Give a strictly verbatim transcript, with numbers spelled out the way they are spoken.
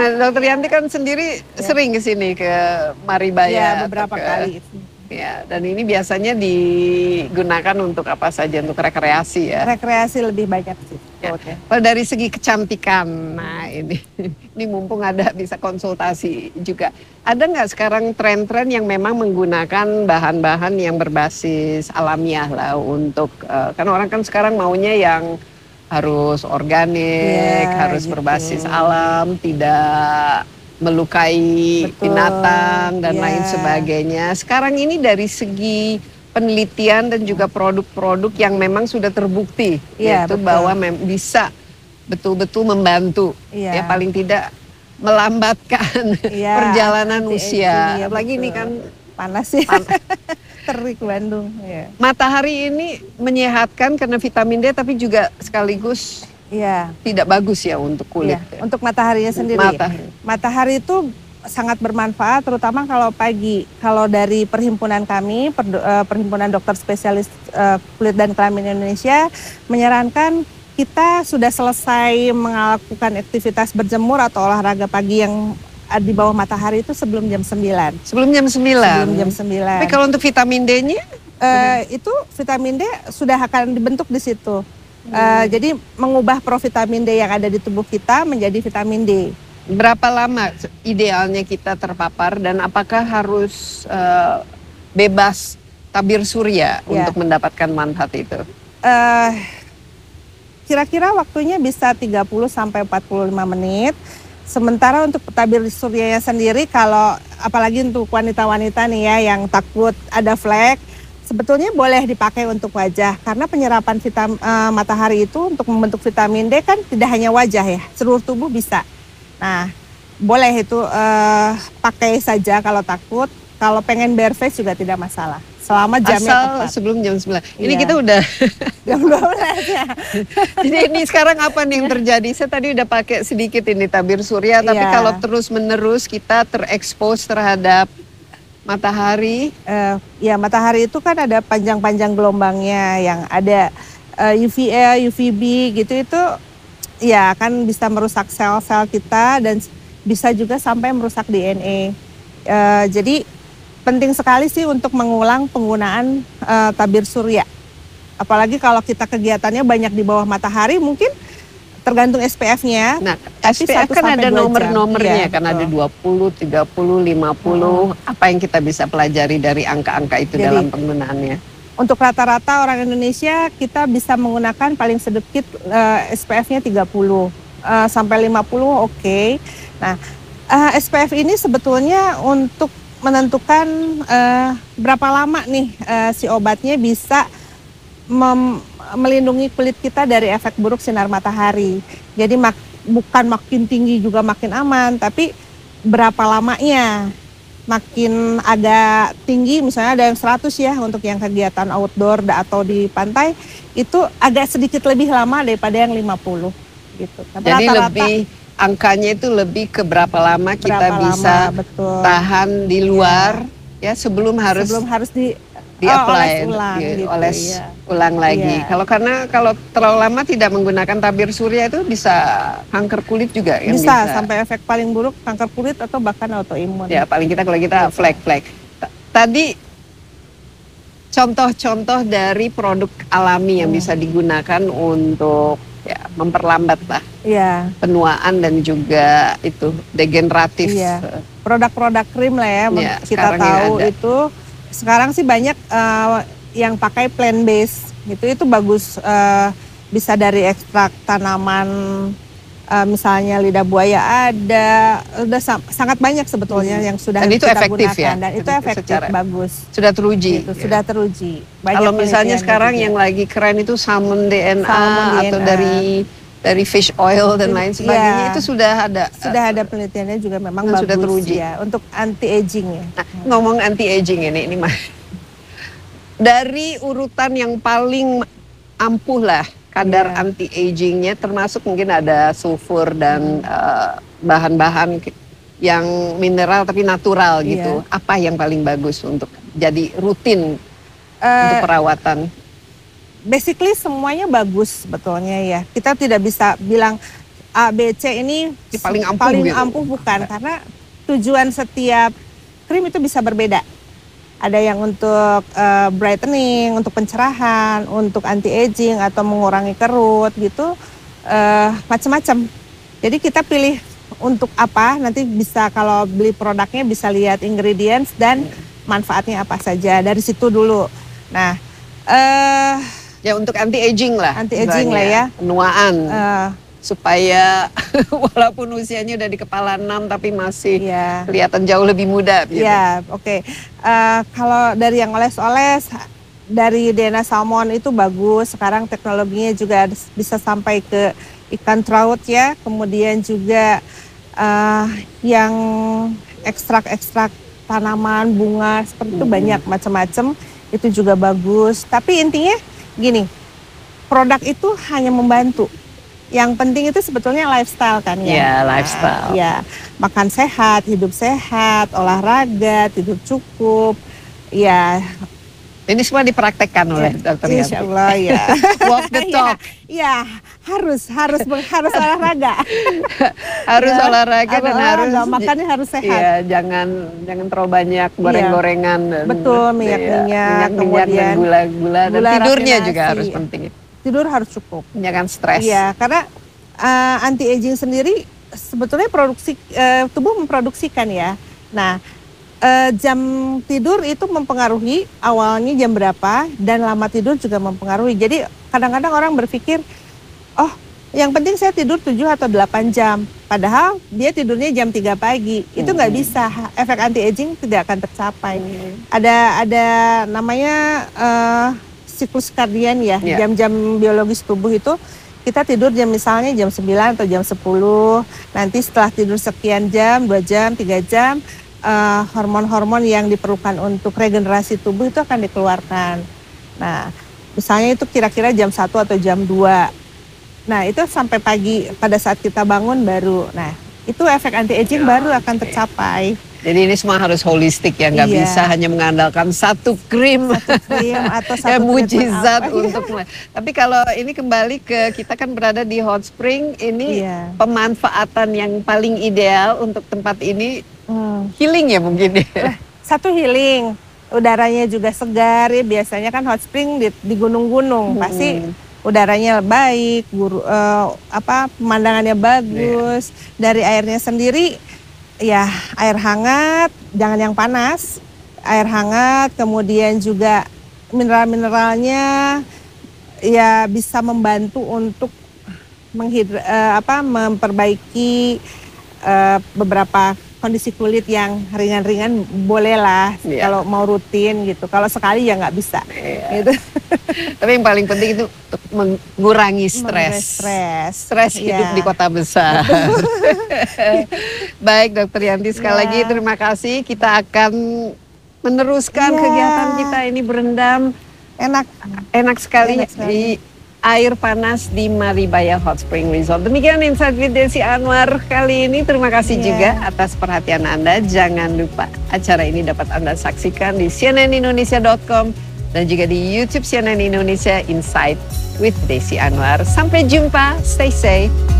Nah, Dokter Yanti kan sendiri ya. sering ke sini ke Maribaya. Ya, beberapa ke, kali. Ya, dan ini biasanya digunakan untuk apa saja? Untuk rekreasi ya? Rekreasi lebih banyak sih. Ya. Kalau dari segi kecantikan, nah ini, ini mumpung ada bisa konsultasi juga. Ada nggak sekarang tren-tren yang memang menggunakan bahan-bahan yang berbasis alamiah lah untuk, uh, kan orang kan sekarang maunya yang harus organik, ya, harus gitu. Berbasis alam, tidak melukai Betul. binatang dan yeah. lain sebagainya. Sekarang ini dari segi penelitian dan juga produk-produk yang memang sudah terbukti, yeah, yaitu betul. bahwa bisa betul-betul membantu, yeah. ya paling tidak melambatkan yeah. perjalanan usia. Apalagi ini kan panas sih, panas. Terik Bandung. Yeah. Matahari ini menyehatkan karena vitamin D, tapi juga sekaligus Iya. tidak bagus ya untuk kulit. Iya. Ya. Untuk mataharinya sendiri. Matahari. Matahari itu sangat bermanfaat, terutama kalau pagi. Kalau dari perhimpunan kami, per, uh, Perhimpunan Dokter Spesialis uh, Kulit dan Kelamin Indonesia, menyarankan kita sudah selesai melakukan aktivitas berjemur atau olahraga pagi yang di bawah matahari itu sebelum jam sembilan. Sebelum jam sembilan? Sebelum jam sembilan. Tapi kalau untuk vitamin D-nya? Uh, itu vitamin D sudah akan dibentuk di situ. Uh, jadi mengubah provitamin D yang ada di tubuh kita menjadi vitamin D. Berapa lama idealnya kita terpapar dan apakah harus uh, bebas tabir surya yeah. untuk mendapatkan manfaat itu? Uh, kira-kira waktunya bisa tiga puluh sampai empat puluh lima menit. Sementara untuk tabir suryanya sendiri, kalau apalagi untuk wanita-wanita nih ya yang takut ada flek, sebetulnya boleh dipakai untuk wajah karena penyerapan vitamin uh, matahari itu untuk membentuk vitamin D kan tidak hanya wajah ya, seluruh tubuh bisa. Nah, boleh itu uh, pakai saja kalau takut. Kalau pengen bare face juga tidak masalah. Selama jamnya Asal tepat. Sebelum jam sembilan. Ini iya. kita udah jam dua belas ya. Jadi ini sekarang apa nih yang terjadi? Saya tadi udah pakai sedikit ini tabir surya, tapi iya. kalau terus menerus kita terekspos terhadap matahari, uh, ya matahari itu kan ada panjang-panjang gelombangnya yang ada uh, U V A, U V B gitu itu, ya kan bisa merusak sel-sel kita dan bisa juga sampai merusak D N A. Uh, jadi penting sekali sih untuk mengulang penggunaan uh, tabir surya. Apalagi kalau kita kegiatannya banyak di bawah matahari, mungkin tergantung S P F-nya. Nah, S P F kan ada nomor-nomornya, ya, kan betul. Ada dua puluh, tiga puluh, lima puluh. Hmm. Apa yang kita bisa pelajari dari angka-angka itu Jadi, dalam penggunaannya? Untuk rata-rata orang Indonesia kita bisa menggunakan paling sedikit uh, S P F-nya tiga puluh uh, sampai lima puluh, oke. Okay. Nah, uh, S P F ini sebetulnya untuk menentukan uh, berapa lama nih uh, si obatnya bisa mem melindungi kulit kita dari efek buruk sinar matahari. Jadi mak bukan makin tinggi juga makin aman, tapi berapa lamanya. Makin agak tinggi, misalnya ada yang seratus ya untuk yang kegiatan outdoor atau di pantai, itu agak sedikit lebih lama daripada yang lima puluh gitu. Tapi jadi rata -rata, lebih angkanya itu lebih ke berapa lama kita berapa bisa lama, betul. tahan di luar ya, ya sebelum harus sebelum harus di di-apply, oh, oles ulang, di, gitu, oles ya. ulang lagi. Ya. Kalau karena kalau terlalu lama tidak menggunakan tabir surya itu bisa kanker kulit juga. Bisa, bisa sampai efek paling buruk kanker kulit atau bahkan autoimun. Ya paling kita kalau kita flek-flek. Tadi contoh-contoh dari produk alami yang hmm. bisa digunakan untuk ya memperlambat lah ya. penuaan dan juga itu degeneratif. Ya. Produk-produk krim lah ya, ya kita tahu itu. Sekarang sih banyak uh, yang pakai plant based gitu, itu bagus, uh, bisa dari ekstrak tanaman, uh, misalnya lidah buaya ada, udah sa sangat banyak sebetulnya hmm. yang sudah dan kita itu efektif gunakan, ya? Dan itu efektif, secara, bagus. Sudah teruji? Gitu, ya. Sudah teruji. Kalau misalnya sekarang juga yang lagi keren itu salmon D N A salmon atau D N A. dari dari fish oil dan lain sebagainya, ya, itu sudah ada sudah ada penelitiannya juga memang bagus, sudah teruji ya untuk anti aging ya. Nah, ngomong anti aging ini ini mah dari urutan yang paling ampuh lah kadar ya. anti agingnya, termasuk mungkin ada sulfur dan bahan-bahan hmm. uh, yang mineral tapi natural gitu. Ya. Apa yang paling bagus untuk jadi rutin uh, untuk perawatan? Basically semuanya bagus sebetulnya ya. Kita tidak bisa bilang A, B, C ini Ini paling ampuh paling gitu. ampuh bukan, karena tujuan setiap krim itu bisa berbeda. Ada yang untuk uh, brightening, untuk pencerahan, untuk anti aging atau mengurangi kerut gitu, uh, macam-macam. Jadi kita pilih untuk apa, nanti bisa kalau beli produknya bisa lihat ingredients dan manfaatnya apa saja dari situ dulu. Nah, uh, Ya untuk anti aging lah. Anti aging lah ya. Penuaan. Uh, supaya walaupun usianya udah di kepala enam tapi masih ya. kelihatan jauh lebih muda. Gitu. Ya, oke. Okay. Uh, kalau dari yang oles-oles, dari D N A salmon itu bagus. Sekarang teknologinya juga bisa sampai ke ikan trout ya. Kemudian juga uh, yang ekstrak-ekstrak tanaman, bunga, seperti itu hmm. banyak macam-macam. Itu juga bagus. Tapi intinya gini, produk itu hanya membantu. Yang penting itu sebetulnya lifestyle kan ya. Ya, lifestyle. Nah, ya, makan sehat, hidup sehat, olahraga, tidur cukup. Ya. Ini semua dipraktekkan ya, oleh dokter Yanti. Insya Allah ya. Walk the talk. ya, ya, harus harus harus olahraga. harus ya, olahraga dan harus makannya harus sehat. Iya, jangan jangan terlalu banyak goreng-gorengan dan betul minyak-minyak, ya, kemudian minyak dan gula-gula dan tidurnya rafinasi. Juga harus penting. Tidur harus cukup. Jangan stres. Iya, karena uh, anti aging sendiri sebetulnya produksi uh, tubuh memproduksikan ya. Nah, uh, jam tidur itu mempengaruhi awalnya jam berapa dan lama tidur juga mempengaruhi. Jadi kadang-kadang orang berpikir, oh, yang penting saya tidur tujuh atau delapan jam. Padahal dia tidurnya jam tiga pagi. Itu nggak hmm. bisa. Efek anti aging tidak akan tercapai. Hmm. Ada ada namanya uh, siklus kardian ya, yeah. jam-jam biologis tubuh itu kita tidur jam misalnya jam sembilan atau jam sepuluh. Nanti setelah tidur sekian jam, dua jam, tiga jam, uh, hormon-hormon yang diperlukan untuk regenerasi tubuh itu akan dikeluarkan. Nah, misalnya itu kira-kira jam satu atau jam dua. Nah, itu sampai pagi pada saat kita bangun baru. Nah, itu efek anti aging yeah, baru akan okay. tercapai. Jadi ini semua harus holistik ya, nggak iya. bisa hanya mengandalkan satu krim, satu krim atau satu ya, mujizat untuk. Tapi kalau ini kembali ke kita kan berada di hot spring, ini iya. pemanfaatan yang paling ideal untuk tempat ini hmm. healing ya mungkin ya. Satu healing, udaranya juga segar ya. Biasanya kan hot spring di, di gunung-gunung hmm. pasti udaranya baik, guru, uh, apa pemandangannya bagus, yeah. dari airnya sendiri. Ya, air hangat, jangan yang panas. Air hangat, kemudian juga mineral-mineralnya ya bisa membantu untuk menghidra, uh, apa, memperbaiki uh, beberapa kondisi kulit yang ringan-ringan bolehlah yeah. kalau mau rutin gitu. Kalau sekali ya nggak bisa. Yeah. Gitu. Tapi yang paling penting itu untuk mengurangi stres. Stres, stres hidup yeah. di kota besar. Baik, Dokter Yanti sekali yeah. lagi terima kasih. Kita akan meneruskan yeah. kegiatan kita ini berendam. Enak, enak sekali, enak sekali. di air panas di Maribaya Hot Spring Resort. Demikian Insight with Desi Anwar kali ini. Terima kasih yeah. juga atas perhatian Anda. Jangan lupa acara ini dapat Anda saksikan di c n n indonesia dot com dan juga di YouTube C N N Indonesia Insight with Desi Anwar. Sampai jumpa, stay safe.